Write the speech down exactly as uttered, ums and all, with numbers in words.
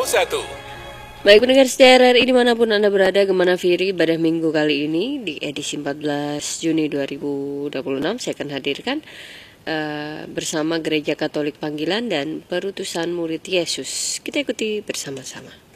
satu. Baik pendengar setia R R I dimanapun Anda berada, Gemana Firi ibadah minggu kali ini di edisi empat belas Juni dua ribu dua puluh enam saya akan hadirkan uh, bersama Gereja Katolik Panggilan dan Perutusan Murid Yesus. Kita ikuti bersama-sama.